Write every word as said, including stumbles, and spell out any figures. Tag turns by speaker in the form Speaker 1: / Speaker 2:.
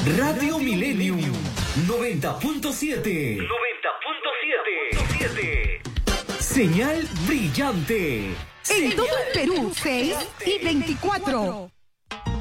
Speaker 1: Radio Millennium noventa punto siete. noventa punto siete. Señal brillante.
Speaker 2: En todo el Perú, seis y veinticuatro.